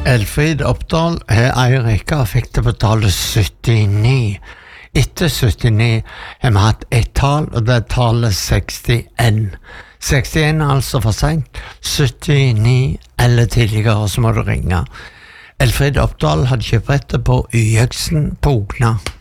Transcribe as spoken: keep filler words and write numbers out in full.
Elfrid Oppdal er ei rekke og fikk det på tallet syttini. Etter syttini har vi hatt ett tall, og det er tallet sekstien. sekstien er altså for sent. syttini eller tidligere, så må du ringe. Elfrid Oppdal hadde kjøpt brettet på Y-X-en på Ogna.